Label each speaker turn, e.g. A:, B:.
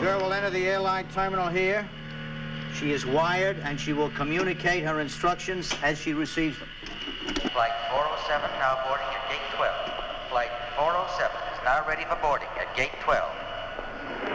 A: girl will enter the airline terminal here. She is wired, and she will communicate her instructions as she receives them.
B: Flight 407 now boarding at gate 12. Flight 407 is now ready for boarding at gate 12.